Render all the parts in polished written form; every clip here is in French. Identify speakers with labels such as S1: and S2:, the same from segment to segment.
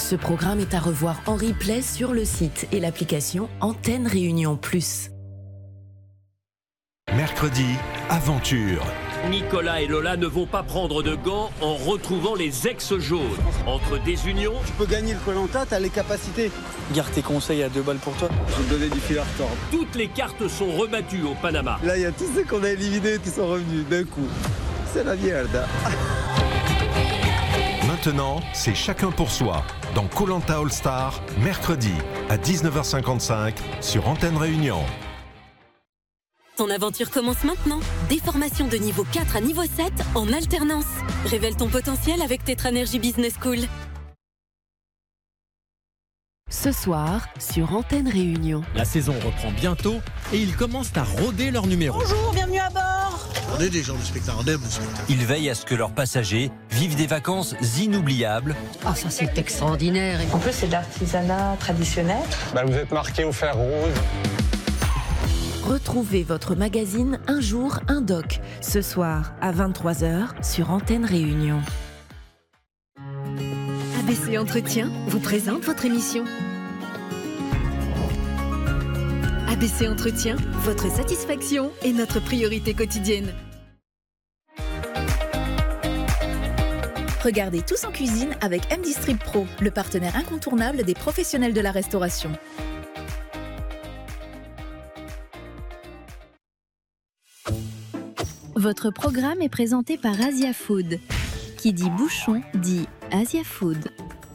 S1: Ce programme est à revoir en replay sur le site et l'application Antenne Réunion Plus.
S2: Mercredi, aventure.
S3: Nicolas et Lola ne vont pas prendre de gants en retrouvant les ex-jaunes. Entre des unions...
S4: Tu peux gagner le Koh-Lanta, t'as les capacités.
S5: Garde tes conseils à 2 balles pour toi.
S4: Je vais te donner du fil à retordre.
S3: Toutes les cartes sont rebattues au Panama.
S4: Là, il y a tous ceux qu'on a éliminés qui sont revenus d'un coup. C'est la merde.
S2: Maintenant, c'est chacun pour soi. Dans Koh-Lanta All-Star, mercredi à 19h55 sur Antenne Réunion.
S6: Ton aventure commence maintenant. Des formations de niveau 4 à niveau 7 en alternance. Révèle ton potentiel avec Tetranergy Business School.
S1: Ce soir, sur Antenne Réunion.
S7: La saison reprend bientôt et ils commencent à rôder leur numéro.
S8: Bonjour, bienvenue à bord.
S9: On est des gens de spectacle, on aime le spectacle.
S10: Ils veillent à ce que leurs passagers vivent des vacances inoubliables.
S8: Ah, ça c'est extraordinaire.
S11: En plus, c'est de l'artisanat traditionnel.
S12: Vous êtes marqué au fer rouge.
S1: Retrouvez votre magazine Un jour, un doc, ce soir à 23h sur Antenne Réunion.
S6: ABC Entretien vous présente votre émission. ABC Entretien, votre satisfaction est notre priorité quotidienne. Regardez Tous en cuisine avec MDistrib Pro, le partenaire incontournable des professionnels de la restauration. Votre programme est présenté par Asia Food. Qui dit bouchon dit Asia Food.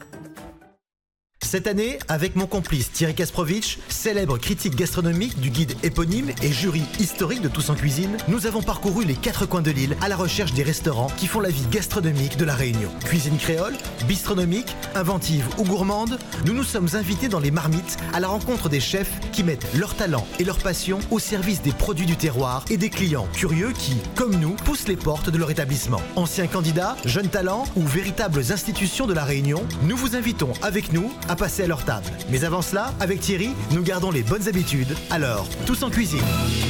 S13: Cette année, avec mon complice Thierry Kasprovic, célèbre critique gastronomique du guide éponyme et jury historique de Tous en cuisine, nous avons parcouru les 4 coins de l'île à la recherche des restaurants qui font la vie gastronomique de la Réunion. Cuisine créole, bistronomique, inventive ou gourmande, nous nous sommes invités dans les marmites à la rencontre des chefs qui mettent leur talent et leur passion au service des produits du terroir et des clients curieux qui, comme nous, poussent les portes de leur établissement. Anciens candidats, jeunes talents ou véritables institutions de la Réunion, nous vous invitons avec nous à passer à leur table. Mais avant cela, avec Thierry, nous gardons les bonnes habitudes. Alors, Tous en cuisine.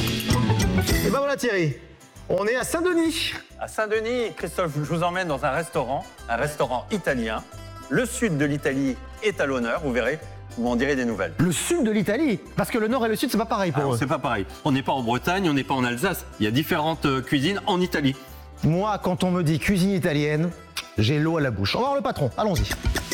S14: Et ben voilà Thierry, on est à Saint-Denis.
S15: À Saint-Denis, Christophe, je vous emmène dans un restaurant italien. Le sud de l'Italie est à l'honneur, vous verrez, vous m'en direz des nouvelles.
S14: Le sud de l'Italie? Parce que le nord et le sud, c'est pas pareil pour eux.
S15: C'est pas pareil. On n'est pas en Bretagne, on n'est pas en Alsace. Il y a différentes cuisines en Italie.
S14: Moi, quand on me dit cuisine italienne, j'ai l'eau à la bouche. On va voir le patron, allons-y.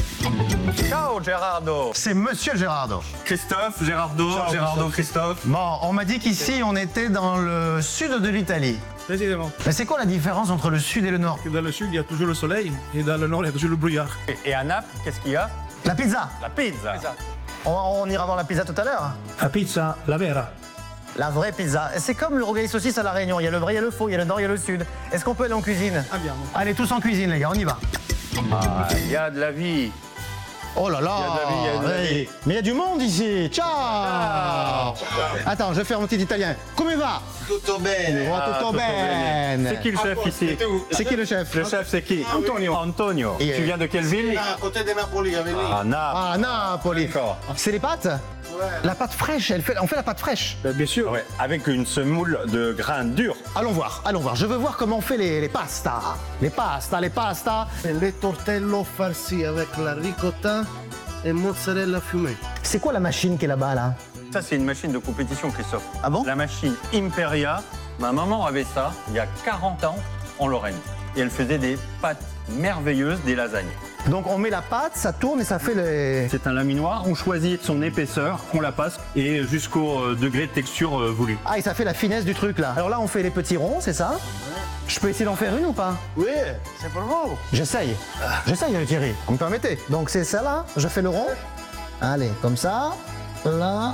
S15: Ciao Gerardo.
S14: C'est Monsieur Gerardo.
S15: Christophe, Gerardo, ciao, Gerardo, Christophe.
S14: Bon, on m'a dit qu'ici, on était dans le sud de l'Italie.
S16: Précisément.
S14: Mais c'est quoi la différence entre le sud et le nord?
S16: Dans le sud, il y a toujours le soleil et dans le nord, il y a toujours le brouillard.
S15: Et à Naples, qu'est-ce qu'il y a?
S14: La pizza.
S15: La pizza.
S14: On ira voir la pizza tout à l'heure.
S16: La pizza, la vera.
S14: La vraie pizza. C'est comme le rogaille saucisse à La Réunion. Il y a le vrai, il y a le faux, il y a le nord, il y a le sud. Est-ce qu'on peut aller en cuisine?
S16: Ah bien.
S14: Allez, tous en cuisine, les gars, on y va.
S15: Ah, il y a de la vie.
S14: Oh là là, mais il y a du monde ici. Ciao. Attends, je vais faire mon petit italien. Come va?
S9: Tutto bene.
S14: Tutto bene.
S15: C'est qui le chef ici?
S14: C'est qui le chef?
S15: Le chef, c'est qui?
S14: Antonio.
S15: Antonio.
S14: Et
S15: tu viens de quelle ville?
S9: À côté de Napoli, à Venise.
S15: Ah, Naples.
S14: Ah, Napoli.
S15: D'accord.
S14: C'est les pâtes?
S9: Ouais.
S14: La pâte fraîche, on fait la pâte fraîche.
S16: Bien sûr.
S15: Ouais, avec une semoule de grains durs.
S14: Allons voir. Je veux voir comment on fait les pastas. Les pastas.
S9: Les tortello farcis avec la ricotta et mozzarella fumée.
S14: C'est quoi la machine qui est là-bas, là?
S15: Ça, c'est une machine de compétition, Christophe.
S14: Ah bon?
S15: La machine Imperia. Ma maman avait ça il y a 40 ans en Lorraine. Et elle faisait des pâtes merveilleuses, des lasagnes.
S14: Donc on met la pâte, ça tourne et ça fait les...
S15: C'est un laminoir, on choisit son épaisseur, on la passe et jusqu'au degré de texture voulu.
S14: Ah, et ça fait la finesse du truc là. Alors là on fait les petits ronds, c'est ça? Je peux essayer d'en faire une ou pas?
S9: Oui, c'est pour vous.
S14: J'essaye, Thierry, vous me permettez? Donc c'est ça là, je fais le rond. Allez, comme ça, là,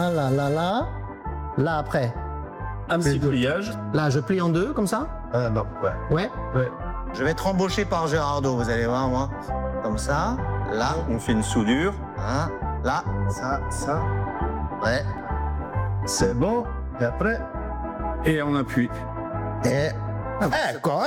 S14: là après.
S15: Un petit pliage.
S14: Là je plie en deux, comme ça?
S9: Non, ouais.
S14: Ouais. Je vais être embauché par Gerardo, vous allez voir, moi. Comme ça, là.
S15: On fait une soudure.
S14: Hein, là, ça. Ouais.
S9: C'est bon. Et après?
S15: Et on appuie.
S14: Et Ecco,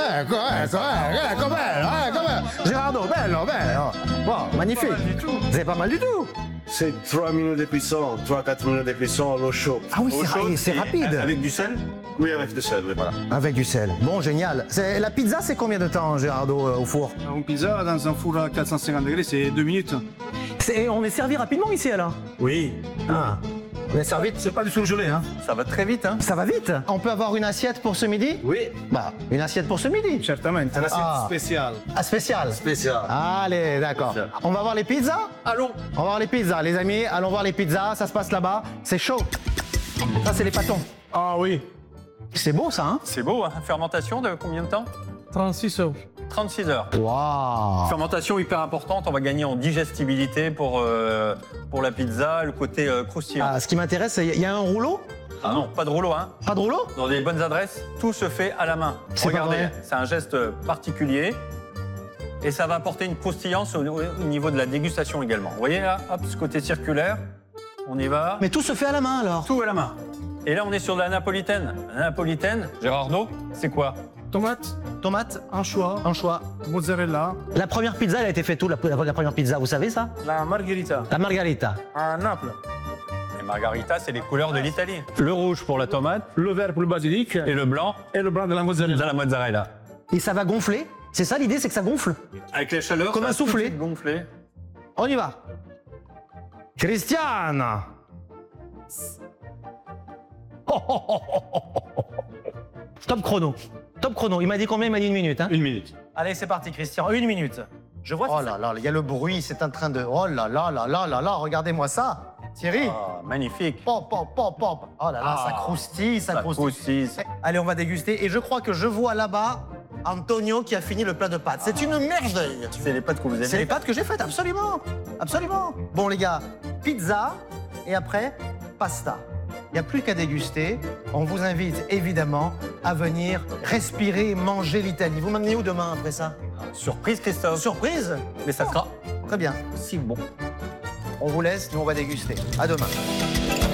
S14: bello. Gerardo, bello. Bon, magnifique. C'est pas mal du tout.
S9: C'est 3 minutes de cuisson, 3-4 minutes de cuisson, l'eau chaude.
S14: Ah oui, c'est rapide.
S9: Avec du sel? Oui, avec du sel, oui. Voilà.
S14: Avec du sel. Bon, génial. La pizza, c'est combien de temps, Gerardo, au four?
S16: Une pizza dans un four à 450 degrés, c'est 2 minutes.
S14: On est servi rapidement ici, alors?
S16: Oui.
S14: Ah. On est servi.
S16: C'est pas du surgelé, hein.
S15: Ça va très vite, hein.
S14: Ça va vite. On peut avoir une assiette pour ce midi?
S9: Oui.
S14: Bah, une assiette pour ce midi.
S16: Certainement.
S9: Une assiette spéciale.
S14: Ah, spécial.
S9: Spécial.
S14: Allez, d'accord. On va voir les pizzas?
S15: Allons.
S14: On va voir les pizzas, les amis. Allons voir les pizzas. Ça se passe là-bas. C'est chaud. Ça, c'est les pâtons.
S16: Ah oui.
S14: C'est beau, ça, hein?
S15: C'est beau, hein. Fermentation de combien de temps?
S16: 36 heures.
S15: 36 heures.
S14: Waouh.
S15: Fermentation hyper importante, on va gagner en digestibilité pour la pizza, le côté croustillant.
S14: Ah, ce qui m'intéresse, c'est il y a un rouleau?
S15: Ah non, pas de rouleau, hein.
S14: Pas de rouleau?
S15: Dans des bonnes adresses, tout se fait à la main.
S14: C'est pas
S15: Regardez,
S14: vrai.
S15: c'est un geste particulier. Et ça va apporter une croustillance au niveau de la dégustation également. Vous voyez là, hop, ce côté circulaire, on y va.
S14: Mais tout se fait à la main, alors?
S15: Tout à la main. Et là, on est sur de la napolitaine. La napolitaine, Gérardo, c'est quoi?
S14: Tomate,
S16: Anchois, mozzarella,
S14: La première pizza, elle a été faite où, la première pizza, vous savez ça?
S16: la margherita.
S14: La margarita.
S16: À Naples.
S15: Les margaritas, c'est les couleurs de l'Italie. Le rouge pour la tomate
S16: Le vert pour le basilic.
S15: et le blanc
S16: Et le blanc de la mozzarella.
S15: de la mozzarella.
S14: Et ça va gonfler? C'est ça l'idée, c'est que ça gonfle.
S15: Avec les chaleurs,
S14: Comme
S15: ça
S14: un
S15: va tout de
S14: soufflé.
S15: suite gonfler.
S14: On y va. Christiane. Top chrono. Top chrono. Il m'a dit combien? Il m'a dit 1 minute. Hein?
S16: 1 minute.
S14: Allez, c'est parti, Christian. 1 minute. Je vois. Oh là là, il y a le bruit, c'est en train de. Oh là là là là là là, regardez-moi ça. Thierry.
S15: Ah, magnifique.
S14: Pop, pop, pop, pop. Oh là là, ça croustille, ça croustille.
S15: Ça
S14: Allez, on va déguster. Et je crois que je vois là-bas Antonio qui a fini le plat de pâtes. C'est une merveille.
S15: C'est les pâtes que vous aimez.
S14: C'est les pâtes que j'ai faites, absolument. Absolument. Bon, les gars, pizza et après, pasta. Il n'y a plus qu'à déguster. On vous invite évidemment à venir respirer et manger l'Italie. Vous m'amenez où demain après ça?
S15: Surprise, Christophe.
S14: Surprise?
S15: Mais ça sera
S14: Très bien. Si bon. On vous laisse, nous on va déguster. À demain.